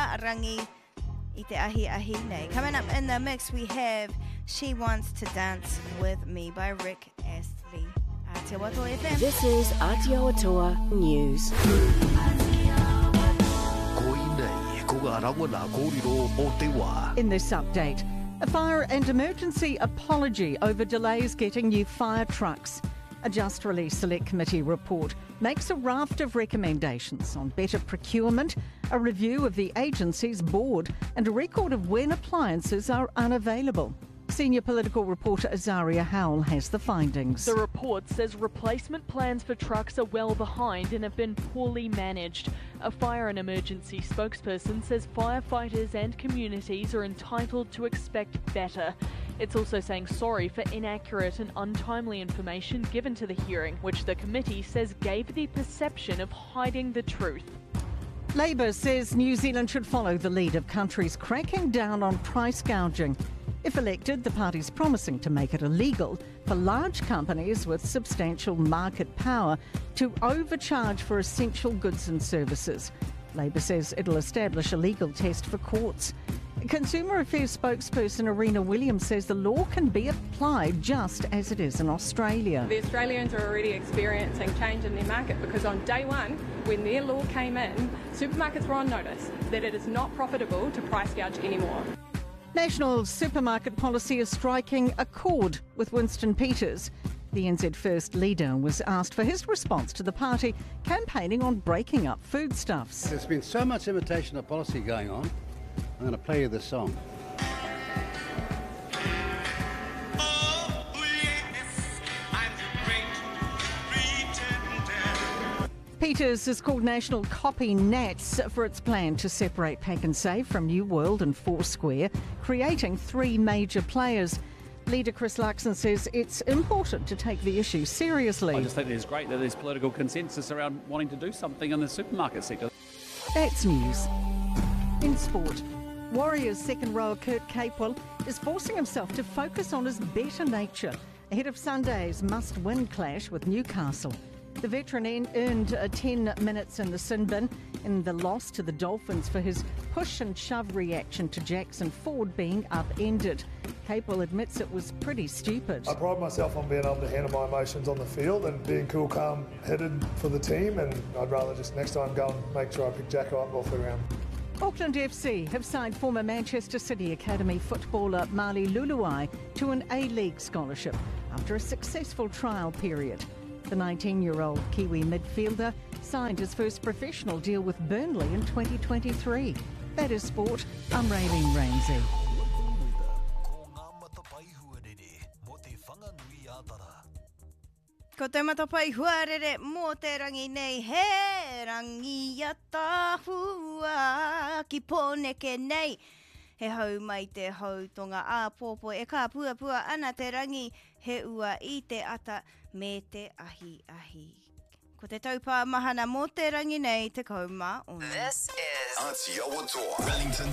ngā rangi I te ahi ahi nei. Coming up in the mix, we have She Wants to Dance With Me by Rick Astley. Aotearoa FM. This is Aotearoa News. In this update, a fire and emergency apology over delays getting new fire trucks. A Just Release Select Committee report makes a raft of recommendations on better procurement, a review of the agency's board, and a record of when appliances are unavailable. Senior political reporter Azaria Howell has the findings. The report says replacement plans for trucks are well behind and have been poorly managed. A fire and emergency spokesperson says firefighters and communities are entitled to expect better. It's also saying sorry for inaccurate and untimely information given to the hearing, which the committee says gave the perception of hiding the truth. Labour says New Zealand should follow the lead of countries cracking down on price gouging. If elected, the party's promising to make it illegal for large companies with substantial market power to overcharge for essential goods and services. Labour says it'll establish a legal test for courts. Consumer Affairs spokesperson Arena Williams says the law can be applied just as it is in Australia. The Australians are already experiencing change in their market because on day one, when their law came in, supermarkets were on notice that it is not profitable to price gouge anymore. National supermarket policy is striking a chord with Winston Peters. The NZ First leader was asked for his response to the party campaigning on breaking up foodstuffs. There's been so much imitation of policy going on. I'm going to play you this song. Peters has called National copy Nats for its plan to separate Pak'nSave from New World and Foursquare, creating three major players. Leader Chris Luxon says it's important to take the issue seriously. I just think it's great that there's political consensus around wanting to do something in the supermarket sector. That's news. In sport, Warriors second rower Kurt Capewell is forcing himself to focus on his better nature ahead of Sunday's must-win clash with Newcastle. The veteran earned 10 minutes in the sin bin in the loss to the Dolphins for his push and shove reaction to Jackson Ford being upended. Capewell admits it was pretty stupid. I pride myself on being able to handle my emotions on the field and being cool, calm, headed for the team, and I'd rather just next time go and make sure I pick Jacko up off the ground. Auckland FC have signed former Manchester City Academy footballer Mali Luluai to an A-League scholarship after a successful trial period. The 19-year-old Kiwi midfielder signed his first professional deal with Burnley in 2023. That is sport. I'm Raylene Ramsey. Ko te matapai huarere mō te rangi nei, he rangi a tāhua ki pōneke nei. He hau mai te hautonga āpōpō e kā puapua ana te rangi, he ua I te ata me te ahi ahi. Ko te taupā mahana mō te rangi nei te kauma o. This is Aotearoa, Wellington's